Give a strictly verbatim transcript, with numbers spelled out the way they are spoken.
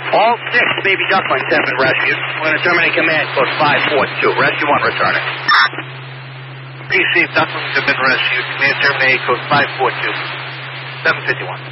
All six baby ducklings have been rescued. We're going to terminate command code five four two. Rescue one returning. Received. Ducklings have been rescued. Command terminate code five four two. seven fifty-one.